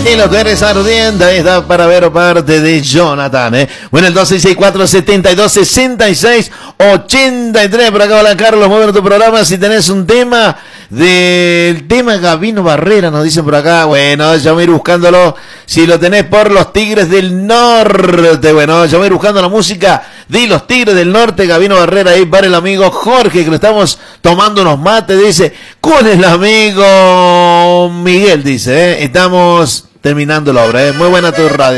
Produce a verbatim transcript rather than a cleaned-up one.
Y lo que eres ardiente, ahí está para ver parte de Jonathan, ¿eh? Bueno, el dos seis seis cuatro, siete dos, seis seis, ocho tres. Por acá, hola Carlos, muy bueno tu programa. Si tenés un tema del tema Gabino Barrera, nos dicen por acá. Bueno, ya voy a ir buscándolo. Si lo tenés por los Tigres del Norte. Bueno, ya voy a ir buscando la música de los Tigres del Norte. Gabino Barrera ahí para el amigo Jorge, que le estamos tomando unos mates. Dice, con el amigo Miguel, dice, ¿eh? Estamos terminando la obra, ¿eh? Muy buena tu radio.